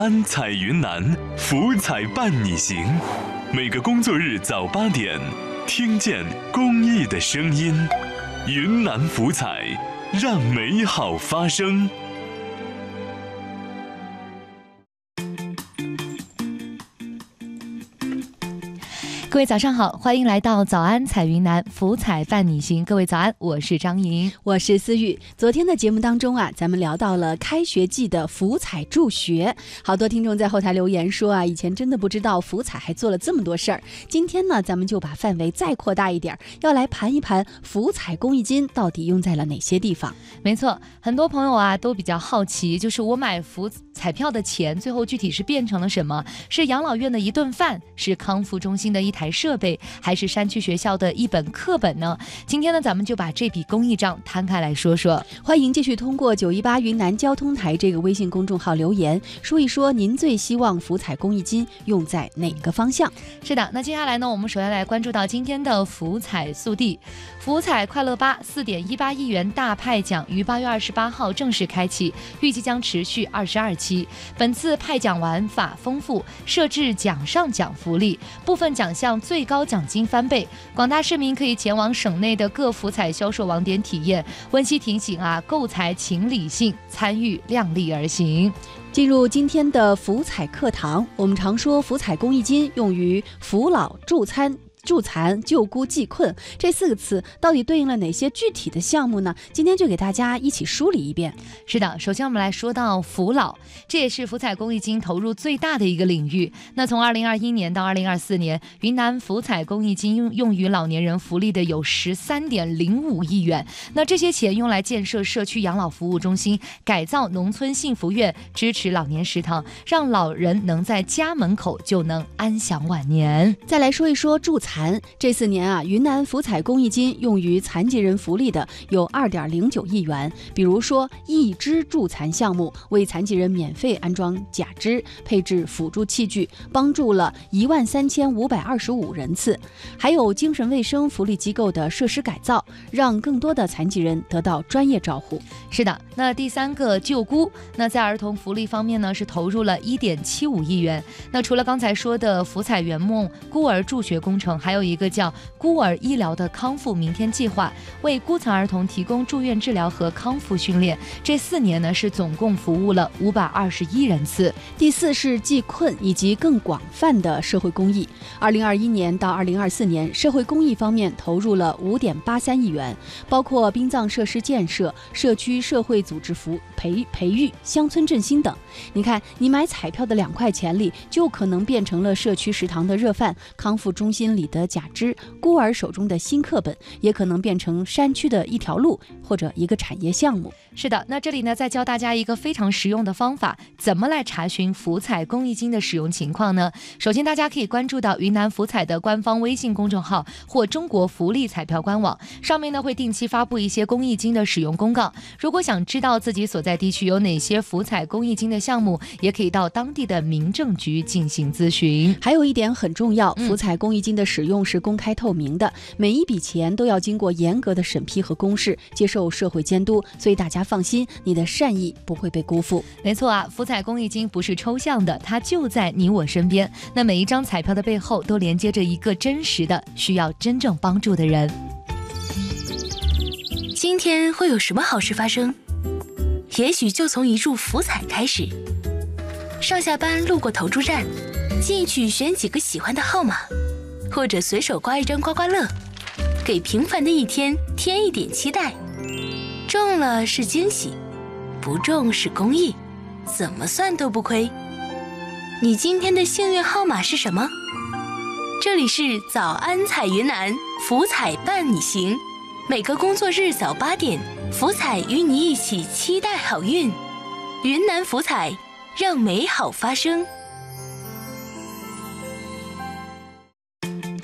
安彩云南，福彩伴你行。每个工作日早8点，听见公益的声音。云南福彩，让美好发生。 各位早上好，欢迎来到早安彩云南，福彩伴你行。各位早安，我是张莹， 我是思玉。昨天的节目当中啊，咱们聊到了开学季的福彩助学，好多听众在后台留言说啊，以前真的不知道福彩还做了这么多事儿。今天呢，咱们就把范围再扩大一点，要来盘一盘福彩公益金到底用在了哪些地方。 没错，很多朋友啊都比较好奇，就是我买福彩票的钱最后具体是变成了什么？是养老院的一顿饭，是康复中心的一台设备，还是山区学校的一本课本呢？今天呢，咱们就把这笔公益账摊开来说说。 欢迎继续通过918云南交通台这个微信公众号留言，说一说您最希望福彩公益金用在哪个方向。 是的，那接下来呢，我们首先来关注到今天的福彩速递。福彩快乐吧 4.18 亿元大派奖于8月28号正式开启，预计将持续22期。本次派奖玩法丰富，设置奖上奖福利，部分奖项最高奖金翻倍，广大市民可以前往省内的各福彩销售网点体验。温馨提醒啊，购财请理性，参与量力而行。 进入今天的福彩课堂，我们常说福彩公益金用于扶老助残、救孤济困，这4个词到底对应了哪些具体的项目呢？今天就给大家一起梳理一遍。 是的，首先我们来说到扶老，这也是福彩公益金投入最大的一个领域。那从2021年到2024年，云南福彩公益金用于老年人福利的有13.05亿元。那这些钱用来建设社区养老服务中心，改造农村幸福院，支持老年食堂，让老人能在家门口就能安享晚年。 再来说一说助残，这4年啊，云南福彩公益金用于残疾人福利的有2.09亿元。比如说义肢助残项目，为残疾人免费安装假肢，配置辅助器具，帮助了13525人次。还有精神卫生福利机构的设施改造，让更多的残疾人得到专业照护。 是的，那第3个救孤，那在儿童福利方面呢，是投入了1.75亿元。那除了刚才说的福彩圆梦孤儿助学工程，还有一个叫孤儿医疗的康复明天计划，为孤残儿童提供住院治疗和康复训练。这4年呢，是总共服务了521人次。 第4是济困以及更广泛的社会公益。2021年到2024年，社会公益方面投入了5.83亿元，包括殡葬设施建设、社区社会组织培育、乡村振兴等。你看，你买彩票的2块钱里，就可能变成了社区食堂的热饭，康复中心里的假肢，孤儿手中的新课本，也可能变成山区的一条路或者一个产业项目。 是的，那这里呢，再教大家一个非常实用的方法，怎么来查询福彩公益金的使用情况呢？首先，大家可以关注到云南福彩的官方微信公众号或中国福利彩票官网，上面呢会定期发布一些公益金的使用公告。如果想知道自己所在地区有哪些福彩公益金的项目，也可以到当地的民政局进行咨询。 还有一点很重要，福彩公益金的使用是公开透明的，每一笔钱都要经过严格的审批和公示，接受社会监督，所以大家放心，你的善意不会被辜负。 没错啊，福彩公益金不是抽象的，它就在你我身边。那每一张彩票的背后都连接着一个真实的需要真正帮助的人。 今天会有什么好事发生？也许就从一注福彩开始。上下班路过投注站，进去选几个喜欢的号码，或者随手刮一张刮刮乐，给平凡的一天添一点期待。中了是惊喜，不中是公益，怎么算都不亏。你今天的幸运号码是什么？这里是早安彩云南，福彩伴你行。每个工作日早8点，福彩与你一起期待好运。云南福彩，让美好发生。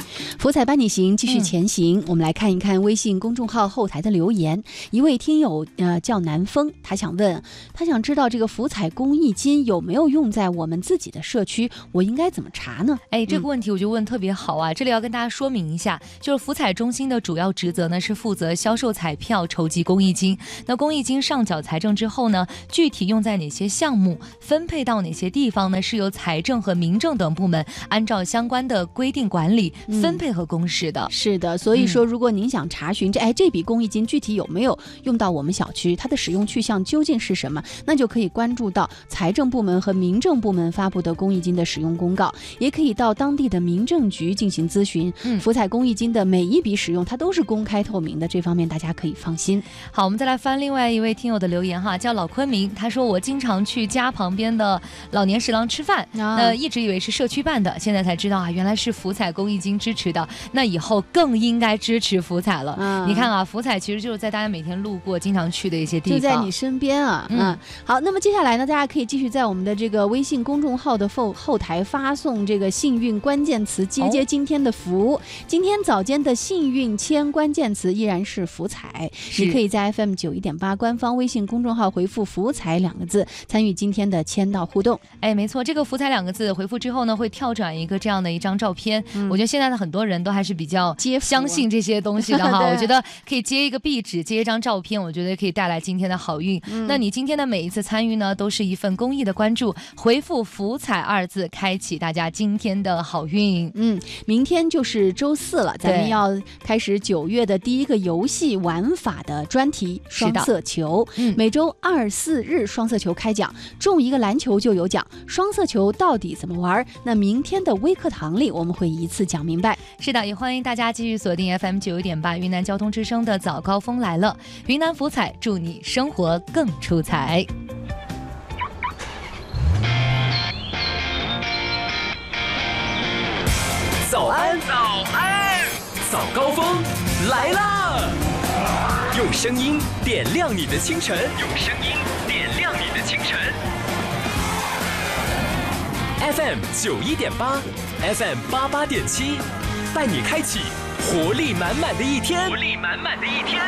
福彩伴你行，继续前行。我们来看一看微信公众号后台的留言。一位听友叫南风，他想知道这个福彩公益金有没有用在我们自己的社区，我应该怎么查呢？ 这个问题我觉得问特别好啊。这里要跟大家说明一下，就是福彩中心的主要职责呢是负责销售彩票、筹集公益金。那公益金上缴财政之后呢，具体用在哪些项目，分配到哪些地方呢，是由财政和民政等部门按照相关的规定管理、分配和公示的。 是的，所以说如果您想查询这笔公益金具体有没有用到我们小区，它的使用去向究竟是什么，那就可以关注到财政部门和民政部门发布的公益金的使用公告，也可以到当地的民政局进行咨询。福彩公益金的每一笔使用它都是公开透明的，这方面大家可以放心。 好，我们再来翻另外一位听友的留言哈，叫老昆明，他说我经常去家旁边的老年食堂吃饭，一直以为是社区办的，现在才知道原来是福彩公益金支持的，那以后更应该支持福彩了。你看福彩其实就是在大家每天路过经常去的一些地方， 就在你身边啊。好，那么接下来呢，大家可以继续在我们的这个微信公众号的后台发送这个幸运关键词，接今天的福。今天早间的幸运签关键词依然是福彩，你可以在 FM 91.8官方微信公众号回复福彩2个字，参与今天的签到互动。 没错，这个福彩2个字回复之后呢，会跳转一个这样的一张照片。我觉得现在的很多人都还是比较相信这些东西的哈。我觉得可以接一个壁纸，接一张照片，我觉得可以带来今天的好运。那你今天的每一次参与呢，都是一份公益的关注，回复福彩2字，开启大家今天的好运。 明天就是周4了，咱们要开始9月的第一个游戏玩法的专题双色球。每周2、4日双色球开奖，中一个篮球就有奖。双色球到底怎么玩？那明天的微课堂里我们会一次讲明白。 是的，也欢迎大家继续锁定 FM 91.8云南交通之声的早高峰来了，云南福彩，祝你生活更出彩。 早安，早安，早高峰来啦！用声音点亮你的清晨，用声音点亮你的清晨。FM 91.8 ，FM 88.7，带你开启活力满满的一天，活力满满的一天。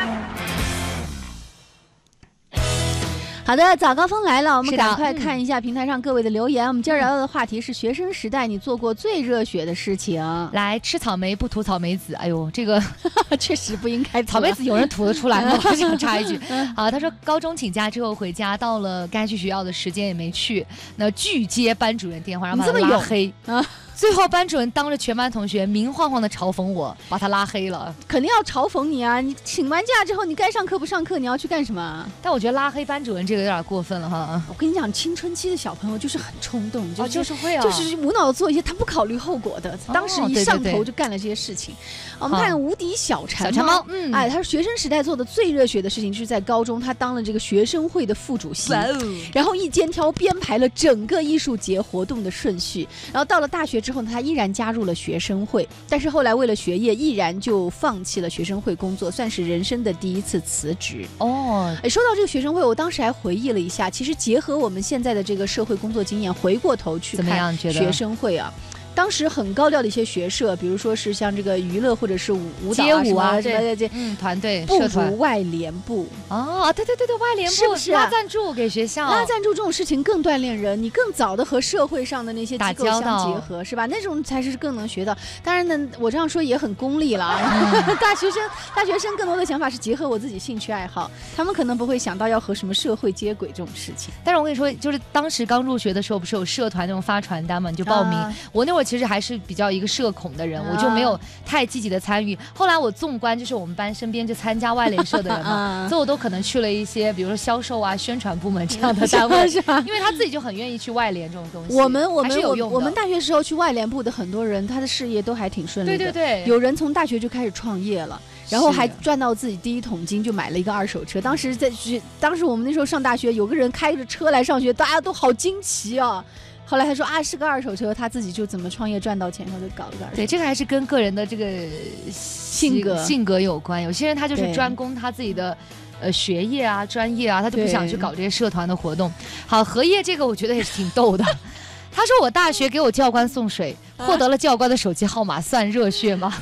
好的，早高峰来了，我们赶快看一下平台上各位的留言。我们今儿聊到的话题是学生时代你做过最热血的事情。 来，吃草莓不吐草莓籽，哎呦，这个确实不应该。 草莓籽有人吐得出来吗？我想插一句。好，他说高中请假之后回家，到了该去学校的时间也没去，那拒接班主任电话，让把他拉黑啊。最后班主任当着全班同学明晃晃的嘲讽我，把他拉黑了。 肯定要嘲讽你啊！你请完假之后，你该上课不上课，你要去干什么？ 但我觉得拉黑班主任这个有点过分了哈。 我跟你讲，青春期的小朋友就是很冲动， 就是会啊， 就是无脑的做一些他不考虑后果的。当时一上头就干了这些事情。我们看无敌小馋猫，他说学生时代做的最热血的事情就是在高中，他当了这个学生会的副主席，然后一肩挑编排了整个艺术节活动的顺序。然后到了大学之后呢，他依然加入了学生会，但是后来为了学业，毅然就放弃了学生会工作，算是人生的第一次辞职。说到这个学生会，我当时还回忆了一下，其实结合我们现在的这个社会工作经验，回过头去看学生会啊。当时很高调的一些学社，比如说是像这个娱乐或者是舞蹈街舞啊， 这团队不如外联部对，外联部是不是拉赞助给学校？ 拉赞助这种事情更锻炼人，你更早的和社会上的那些机构相结合，是吧？那种才是更能学到。当然呢，我这样说也很功利了。大学生更多的想法是结合我自己兴趣爱好，他们可能不会想到要和什么社会接轨这种事情。 但是我跟你说，就是当时刚入学的时候，不是有社团那种发传单嘛，你就报名。我那会儿其实还是比较一个社恐的人，我就没有太积极的参与。后来我纵观就是我们班身边就参加外联社的人嘛，所以我都可能去了一些比如说销售啊、宣传部门这样的单位，因为他自己就很愿意去外联这种东西。我们大学时候去外联部的很多人，他的事业都还挺顺利的。 对， 有人从大学就开始创业了。然后还赚到自己第一桶金，就买了一个2手车。当时我们那时候上大学，有个人开着车来上学，大家都好惊奇啊。后来他说是个2手车，他自己就怎么创业赚到钱，他就搞了个2手车。 对，这个还是跟个人的这个性格有关。有些人他就是专攻他自己的学业啊、专业啊，他就不想去搞这些社团的活动。好，荷叶这个我觉得也是挺逗的。他说我大学给我教官送水，获得了教官的手机号码，算热血吗？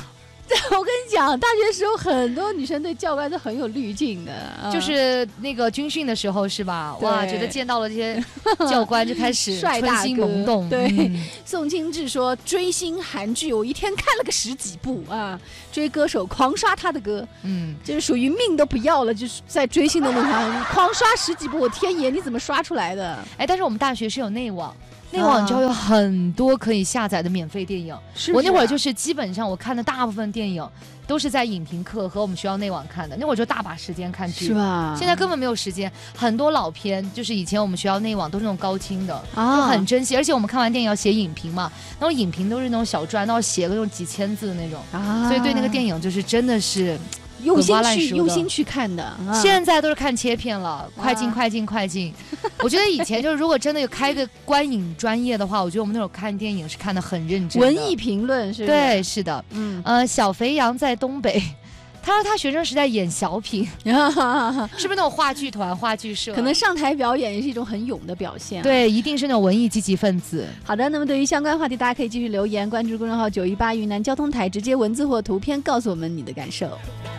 我跟你讲，大学时候很多女生对教官都很有滤镜的， 就是那个军训的时候是吧？哇，觉得见到了这些教官就开始帅大春心萌动。 对，宋清志说追星韩剧，我一天看了个10几部啊，追歌手狂刷他的歌，就是属于命都不要了，就是在追星的路上狂刷10几部，我天爷，你怎么刷出来的？ 哎，但是我们大学是有内网。内网之后有很多可以下载的免费电影，我那会儿就是基本上我看的大部分电影都是在影评课和我们学校内网看的，那会儿就大把时间看剧， 是吧？ 现在根本没有时间，很多老片就是以前我们学校内网都是那种高清的，就很珍惜，而且我们看完电影要写影评嘛，那种影评都是那种小篆，然后写个那种几千字那种，所以对那个电影就是真的是用心去看的， 现在都是看切片了，快进。我觉得以前就是如果真的有开个观影专业的话，我觉得我们那会儿看电影是看得很认真的。 文艺评论是不是？ 对，是的。小肥羊在东北，他说他学生时代演小品，是不是那种话剧团、话剧社？ 可能上台表演也是一种很勇的表现。 对，一定是那种文艺积极分子。 好的，那么对于相关话题，大家可以继续留言，关注公众号918云南交通台，直接文字或图片告诉我们你的感受。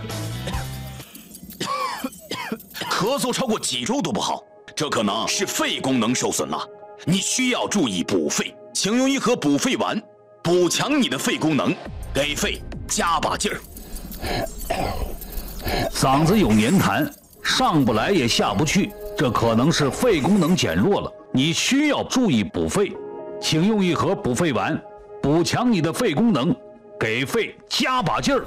咳嗽超过几周都不好，这可能是肺功能受损了，你需要注意补肺，请用一盒补肺丸，补强你的肺功能，给肺加把劲儿。 嗓子有黏痰，上不来也下不去，这可能是肺功能减弱了，你需要注意补肺，请用一盒补肺丸，补强你的肺功能，给肺加把劲儿。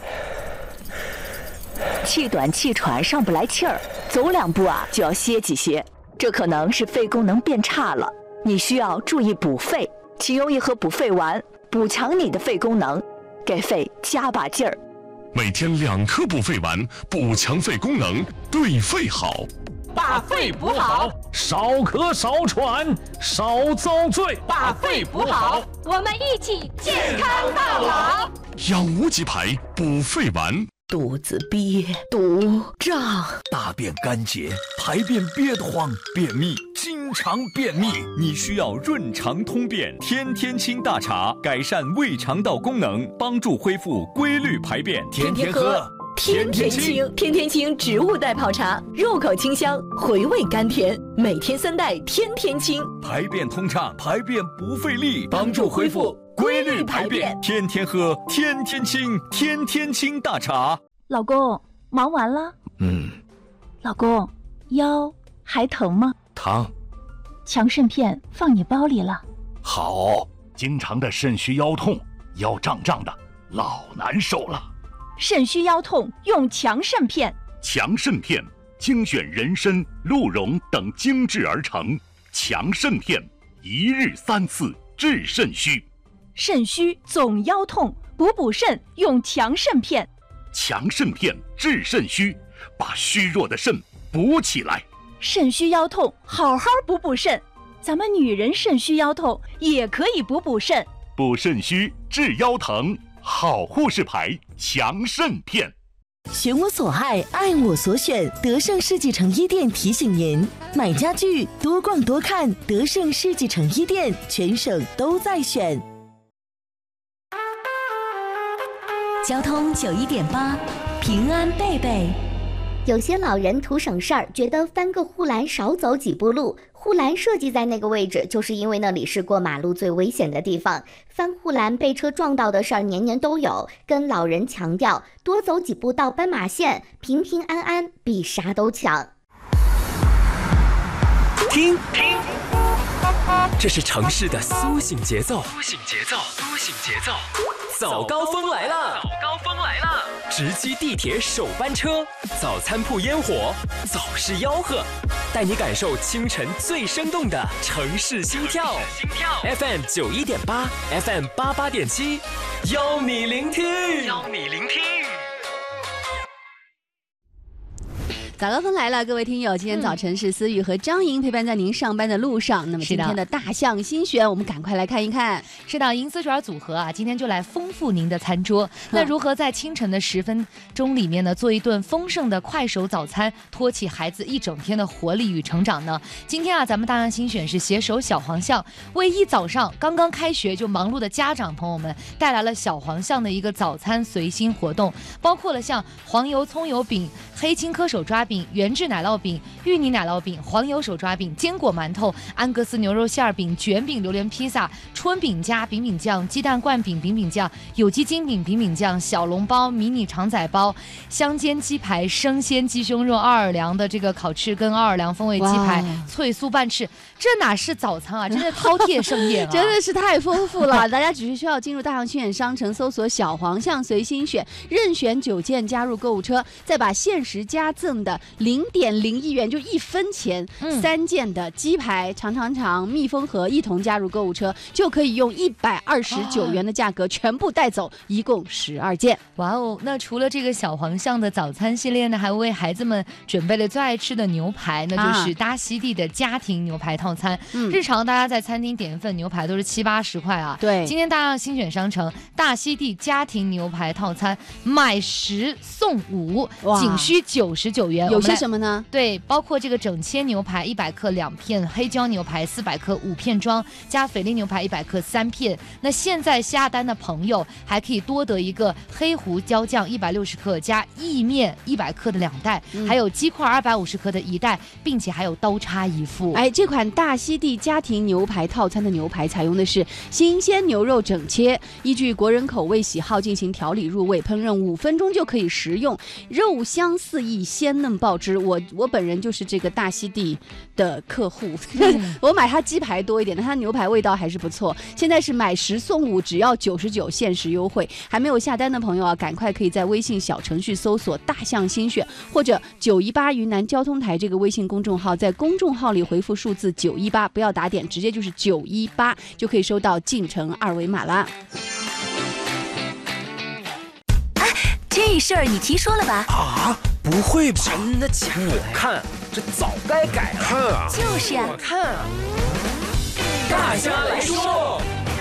气短气喘上不来气儿，走2步就要歇几歇，这可能是肺功能变差了，你需要注意补肺，请用一盒补肺丸，补强你的肺功能，给肺加把劲儿。 每天2颗补肺丸，补强肺功能，对肺好。 把肺补好， 少咳少喘少遭罪。 把肺补好，我们一起健康到老。 养无极牌补肺丸。 肚子憋、堵、胀， 大便干结，排便憋得慌，便秘，经常便秘， 你需要润肠通便天天清大茶，改善胃肠道功能，帮助恢复规律排便。 天天喝， 天天清，天天清植物代泡茶，入口清香，回味甘甜，每天3袋，天天清， 排便通畅，排便不费力，帮助恢复规律排便，天天喝，天天清，天天清大茶。 老公，忙完了？老公，腰还疼吗？ 疼。 强肾片放你包里了。 好，经常的肾虚腰痛，腰胀胀的，老难受了。 肾虚腰痛用强肾片。 强肾片精选人参、鹿茸等精制而成，强肾片1日3次治肾虚。 肾虚总腰痛，补肾用强肾片。 强肾片治肾虚，把虚弱的肾补起来。 肾虚腰痛，好好补肾。咱们女人肾虚腰痛也可以补肾。 补肾虚治腰疼，好护士牌强肾片。 选我所爱，爱我所选。德胜世纪城一店提醒您：买家具多逛多看，德胜世纪城一店全省都在选。 交通91.8，平安贝贝。 有些老人图省事儿，觉得翻个护栏少走几步路。护栏设计在那个位置，就是因为那里是过马路最危险的地方。翻护栏被车撞到的事儿年年都有，跟老人强调多走几步到斑马线，平平安安比啥都强。 听，这是城市的苏醒节奏。早高峰来了！直击地铁首班车，早餐铺烟火，早市吆喝，带你感受清晨最生动的城市心跳。FM 91.8 ，FM 88.7，邀你聆听。 早高峰来了，各位听友，今天早晨是思雨和张莹陪伴在您上班的路上。那么今天的大象新选，我们赶快来看一看。 是的，银丝卷组合啊，今天就来丰富您的餐桌。那如何在清晨的10分钟里面呢，做一顿丰盛的快手早餐，托起孩子一整天的活力与成长呢？今天啊，咱们大象新选是携手小黄象，为一早上刚刚开学就忙碌的家长朋友们带来了小黄象的一个早餐随心活动，包括了像黄油葱油饼、黑青稞手抓饼、原制奶酪饼、芋泥奶酪饼、黄油手抓饼、坚果馒头、安格斯牛肉馅饼、卷饼、榴莲披萨、春饼加饼饼酱、鸡蛋灌饼饼饼酱、有机精饼饼饼酱、小笼包、迷你肠仔包、香煎鸡排、生鲜鸡胸肉、奥尔良的这个烤翅跟奥尔良风味鸡排、脆酥拌翅，这哪是早餐啊，真是饕餮盛宴啊！ 真的是太丰富了。大家只是需要进入大象新选商城，搜索小黄象随心选，任选9件加入购物车，再把限时加赠的0.01元就1分钱3件的鸡排、肠蜜蜂盒一同加入购物车，就可以用129元的价格全部带走，一共12件。 哇哦！那除了这个小黄象的早餐系列呢，还为孩子们准备了最爱吃的牛排，那就是大溪地的家庭牛排套餐。日常大家在餐厅点一份牛排都是70-80块啊。 对， 今天大象新选商城大溪地家庭牛排套餐买10送5，仅需99元。 有些什么呢？ 对，包括这个整切牛排100克2片，黑椒牛排400克5片装，加菲力牛排100克3片。那现在下单的朋友还可以多得一个黑胡椒酱160克加意面100克的2袋，还有鸡块250克的1袋，并且还有刀叉一副。 这款大溪地家庭牛排套餐的牛排采用的是新鲜牛肉整切，依据国人口味喜好进行调理入味，烹饪5分钟就可以食用，肉香四溢，鲜嫩爆汁。我本人就是这个大溪地的客户，我买它鸡排多一点，但它牛排味道还是不错。现在是买10送5，只要99，限时优惠。还没有下单的朋友啊，赶快可以在微信小程序搜索大象新选，或者918云南交通台这个微信公众号，在公众号里回复数字918，不要打点，直接就是918，就可以收到进城2维码啦。 这事儿你听说了吧？ 啊，不会吧？ 真的假的？我看这早该改了。 看啊， 就是啊， 我看啊。大家来说，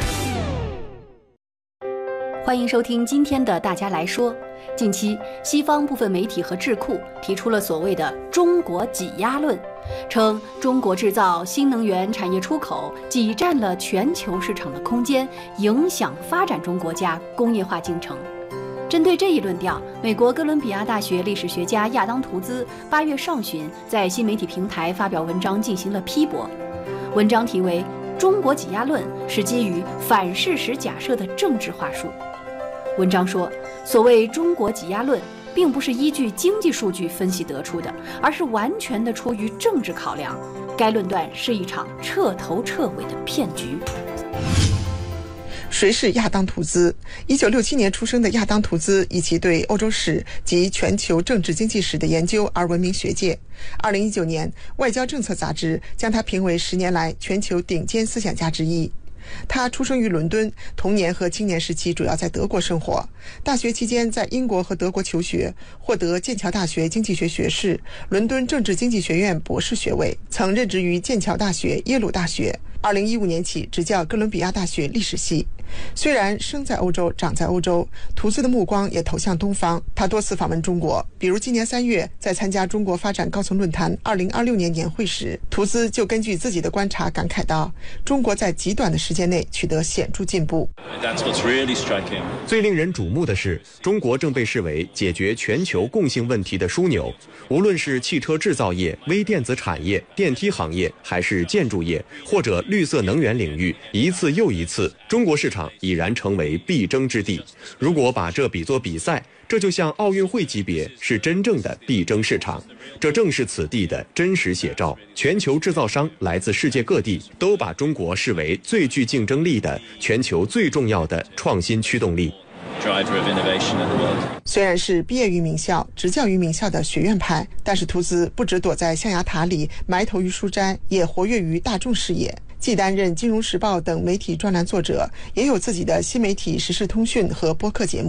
欢迎收听今天的大家来说。近期，西方部分媒体和智库提出了所谓的“中国挤压论”，称中国制造、新能源产业出口挤占了全球市场的空间，影响发展中国家工业化进程。针对这一论调，美国哥伦比亚大学历史学家亚当·图兹8月上旬在新媒体平台发表文章进行了批驳。文章题为《中国挤压论是基于反事实假设的政治话术》。文章说，所谓中国挤压论并不是依据经济数据分析得出的，而是完全的出于政治考量。该论断是一场彻头彻尾的骗局。 谁是亚当·图兹？1967年出生的亚当·图兹以其对欧洲史及全球政治经济史的研究而闻名学界。2019年，《外交政策》杂志将他评为10年来全球顶尖思想家之一。他出生于伦敦，童年和青年时期主要在德国生活。大学期间在英国和德国求学，获得剑桥大学经济学学士、伦敦政治经济学院博士学位，曾任职于剑桥大学、耶鲁大学。2015年起执教哥伦比亚大学历史系。虽然生在欧洲，长在欧洲，图兹的目光也投向东方。他多次访问中国，比如今年3月在参加中国发展高层论坛2026年年会时，图兹就根据自己的观察感慨道，中国在极短的时间内取得显著进步。 最令人瞩目的是，中国正被视为解决全球共性问题的枢纽。无论是汽车制造业、微电子产业、电梯行业，还是建筑业，或者绿色能源领域，一次又一次，中国市场已然成为必争之地。如果把这比作比赛，这就像奥运会级别，是真正的必争市场。这正是此地的真实写照。全球制造商来自世界各地，都把中国视为最具竞争力的、全球最重要的创新驱动力。 虽然是毕业于名校、执教于名校的学院派，但是图兹不只躲在象牙塔里埋头于书斋，也活跃于大众视野。既担任《金融时报》等媒体专栏作者，也有自己的新媒体时事通讯和播客节目。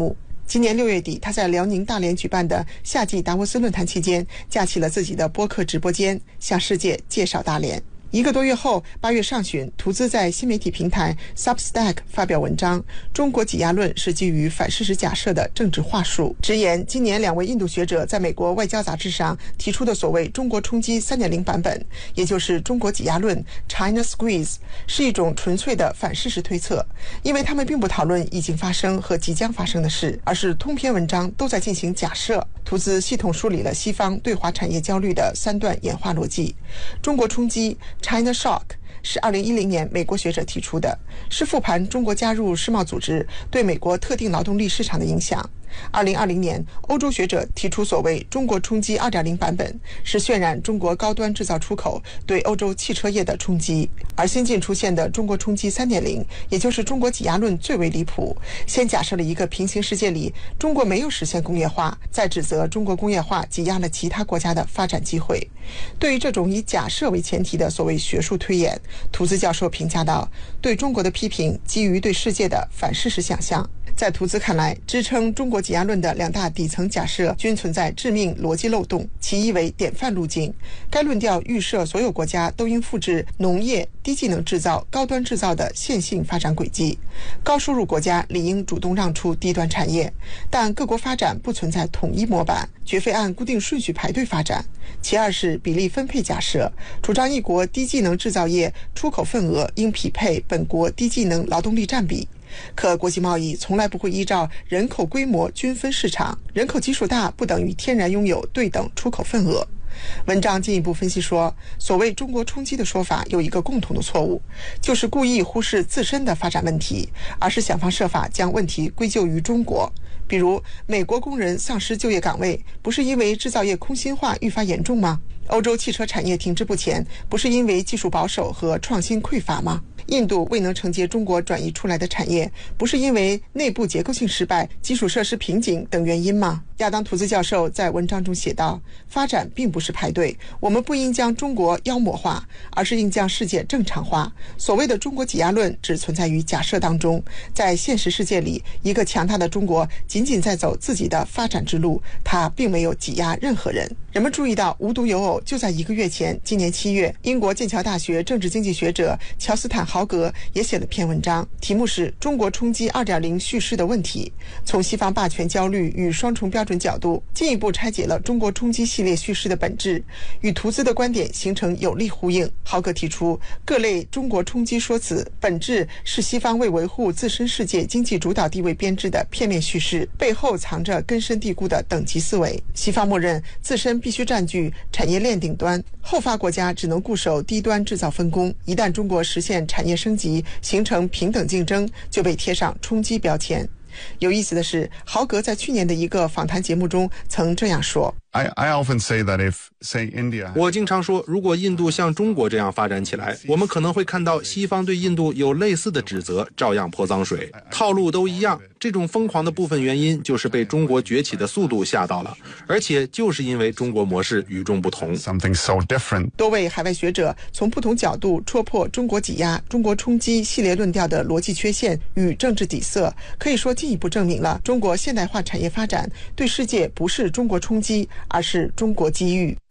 今年6月底，他在辽宁大连举办的夏季达沃斯论坛期间，架起了自己的播客直播间，向世界介绍大连。1个多月后，8月上旬，图兹在新媒体平台 Substack 发表文章，中国挤压论是基于反事实假设的政治话术，直言今年2位印度学者在美国外交杂志上提出的所谓中国冲击 3.0 版本，也就是中国挤压论 China Squeeze， 是一种纯粹的反事实推测，因为他们并不讨论已经发生和即将发生的事，而是通篇文章都在进行假设。图兹系统梳理了西方对华产业焦虑的3段演化逻辑。中国冲击 China Shock 是2010年美国学者提出的，是复盘中国加入世贸组织对美国特定劳动力市场的影响。2020年，欧洲学者提出所谓中国冲击 2.0 版本，是渲染中国高端制造出口对欧洲汽车业的冲击。而新近出现的中国冲击 3.0， 也就是中国挤压论最为离谱，先假设了一个平行世界里中国没有实现工业化，再指责中国工业化挤压了其他国家的发展机会。对于这种以假设为前提的所谓学术推演，图兹教授评价道，对中国的批评基于对世界的反事实想象。在图兹看来，支撑中国挤压论的2大底层假设均存在致命逻辑漏洞。其一为典范路径，该论调预设所有国家都应复制农业、低技能制造、高端制造的线性发展轨迹，高收入国家理应主动让出低端产业，但各国发展不存在统一模板，绝非按固定顺序排队发展。其二是比例分配假设，主张一国低技能制造业出口份额应匹配本国低技能劳动力占比。可国际贸易从来不会依照人口规模均分市场，人口基数大不等于天然拥有对等出口份额。文章进一步分析说，所谓中国冲击的说法有一个共同的错误，就是故意忽视自身的发展问题，而是想方设法将问题归咎于中国。比如美国工人丧失就业岗位，不是因为制造业空心化愈发严重吗？欧洲汽车产业停滞不前，不是因为技术保守和创新匮乏吗？印度未能承接中国转移出来的产业，不是因为内部结构性失败、基础设施瓶颈等原因吗？亚当·图兹教授在文章中写道，发展并不是排队，我们不应将中国妖魔化，而是应将世界正常化。所谓的中国挤压论只存在于假设当中，在现实世界里，一个强大的中国仅仅在走自己的发展之路，它并没有挤压任何人。人们注意到，无独有偶，就在1个月前，今年7月，英国剑桥大学政治经济学者乔斯坦·豪格也写了篇文章，题目是《中国冲击 2.0 叙事的问题》，从西方霸权焦虑与双重标准角度，进一步拆解了中国冲击系列叙事的本质，与图兹的观点形成有力呼应。豪格提出，各类中国冲击说辞本质是西方为维护自身世界经济主导地位编织的片面叙事，背后藏着根深蒂固的等级思维。西方默认自身必须占据产业链顶端，后发国家只能固守低端制造分工，一旦中国实现产业升级，形成平等竞争，就被贴上冲击标签。有意思的是，豪格在去年的一个访谈节目中曾这样说。 我经常说，如果印度像中国这样发展起来，我们可能会看到西方对印度有类似的指责，照样泼脏水，套路都一样。这种疯狂的部分原因就是被中国崛起的速度吓到了，而且就是因为中国模式与众不同。 多位海外学者从不同角度戳破中国挤压、中国冲击系列论调的逻辑缺陷与政治底色，可以说进一步证明了中国现代化产业发展对世界不是中国冲击，而是中国机遇。